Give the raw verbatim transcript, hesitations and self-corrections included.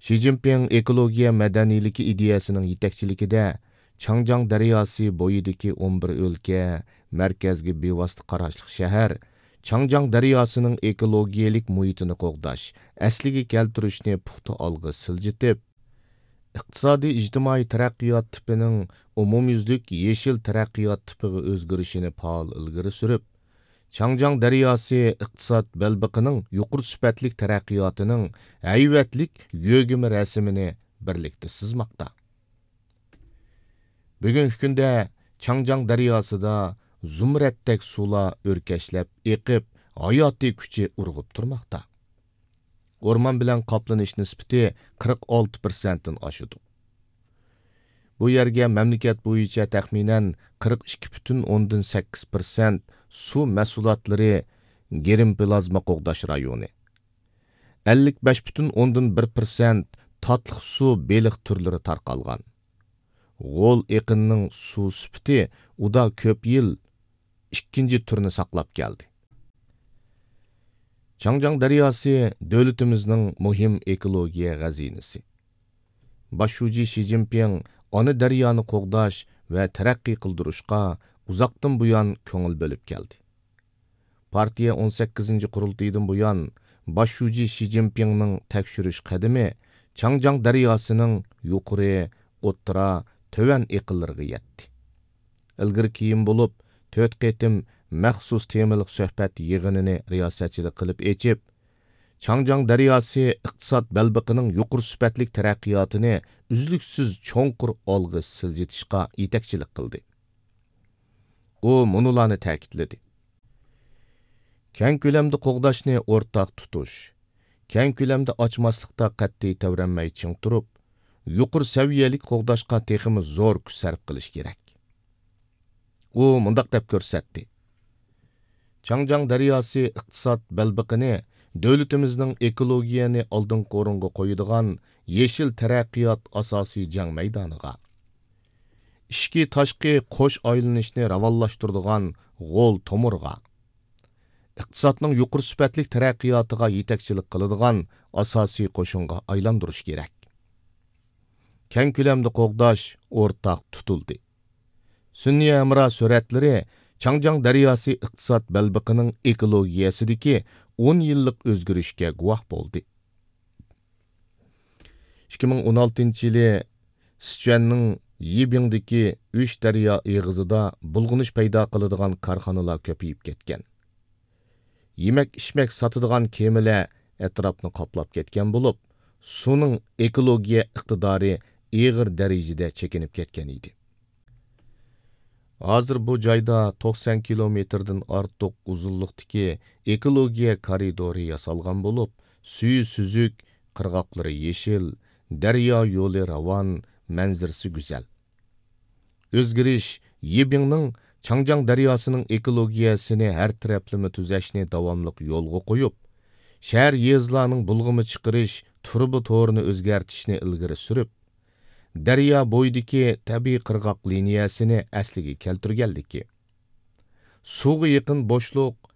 Ши Цзиньпин экология мәдәнийлігі идеясының етекчілігінде Чаңжаң дариясы бойыдaki он bir өлкә, мәркәзге бевасты қарашлық шәһәр, Чаңжаң дариясының экологиялық мұхитini qoğdaş, әсліге keltirishni puxta algı siljitib, iqtisadi ijtimoiy taraqqiyot tipining umumyuzlik yeşil taraqqiyot tipiga o'zgarishini faol ilgari surib, Чаңжаң daryosi iqtisod belbiqining yuqori sifatlik taraqqiyotining hayvatlik yo'gimi rasmini birlikda sizmoqda. Bugungi kunda Чаңжаң daryosida zumratdek sular o'rkashlab eqib, hayotiy kuchi urg'ib turmoqda. O'rmon bilan qoplanish nisbati qirq olti prosentdan oshadi. Bu yerga mamlakat bo'yicha taxminan qirq ikki butun o'ndan sakkiz prosent suv mahsulotlari gerim-plazma qo'g'dash rayoni, ellik besh butun o'ndan bir prosent tatliq suv beliq turlari tarqalgan. G'o'l eqinning suv sifati uda ko'p yil ikkinchi turni saqlab keldi. Чаңжаң daryosi davlatimizning muhim ekologiya g'azinasi. Boshshuji Ши Цзиньпин ona daryoni qo'g'dash va taraqqiy qildirishga uzoqdan buyon ko'ngil bo'lib keldi. Partiya o'n sakkizinchi qurultaydan buyon boshshuji Ши Цзиньпинning tekshirish qadami Чаңжаң daryosining yuqori, o'ttira, töven eqillariga yetdi. Ilgari keyin bo'lib, to'rt qatim maxsus temalik suhbat yig'inini riyosatchilik qilib echib, Чаңжаң daryosi iqtisod belbiqining yuqori sifatlik taraqqiyotini uzluksiz cho'nqur olg'i siljitishga yetakchilik qildi. U munularni ta'kidladi. Keng ko'lamda qo'g'dashni o'rtaq tutish, keng ko'lamda ochmaslikda qat'iy tavranmay ching turib, yuqori saviyalik qo'g'dashga teximiz zo'r kuch sarf qilish kerak. U mundaq deb ko'rsatdi. Чаңжаң daryosi iqtisod belbiqini davlatimizning ekologiyani oldingi o'ringa qo'yadigan yeşil taraqqiyot asosiy jang maydoniga, ishki tashqi qo'sh aylanishni ravonlashtiradigan g'o'l tomirga, iqtisodning yuqori sifatlik taraqqiyotiga yetakchilik qiladigan asosiy qo'shinga aylantirish kerak. Keng ko'lamda qo'g'dash o'rtaq tutildi. Sunniy Amra suratlari Чаңжаң daryosi iqtisod belbiqining ekologiyasidagi o'n yillik o'zgarishga guvoh bo'ldi. ikki ming o'n oltinchi yili Sichuanning Yibingdagi uch daryo eg'izida bulg'unish paydo qiladigan korxonalar ko'payib ketgan. Yemak-ichmak sotadigan kemalar atrofni qoplab ketgan bo'lib, suvning ekologiya iqtidori og'ir darajada chekinib ketgan edi. Hozir bu joyda to'qson kilometrdan ortiq uzunlikdagi ekologiya koridori yasalgan bo'lib, suvi suzuk, qirg'oqlari yeshil, daryo yo'li ravon, manzarasi go'zal. O'zgarish Yibingning Чаңжаң daryosining ekologiyasini har taraflama tuzashni davomli yo'lga qo'yib, shahar yezlarning bulg'imi chiqarish, turbi to'rini o'zgartishni ilgari surib, daryo bo'yidagi tabiiy qirg'oq liniyasini asliga keltirganligi, suvga yaqin bo'shliq